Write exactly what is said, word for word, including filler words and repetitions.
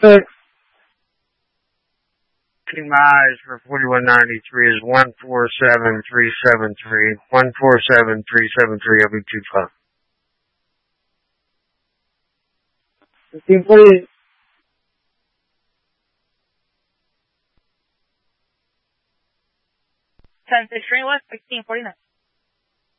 Six. My eyes for forty-one ninety-three is one four seven three seven three. one four seven three seven three. I'll be two twelve. fifteen forty-eight. ten six Greenwood, sixteen forty-nine.